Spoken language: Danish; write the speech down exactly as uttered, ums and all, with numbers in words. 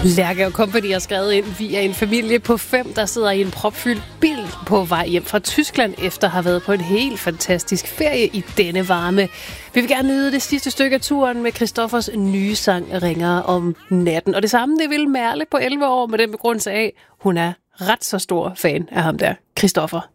Lærke og Company har skrevet ind, vi er en familie på fem, der sidder i en propfyldt bil på vej hjem fra Tyskland, efter at have været på en helt fantastisk ferie i denne varme. Vi vil gerne nyde det sidste stykke af turen med Christoffers nye sang Ringer om natten. Og det samme, det vil Merle på elleve år med den begrundelse af, hun er ret så stor fan af ham der, Christoffer.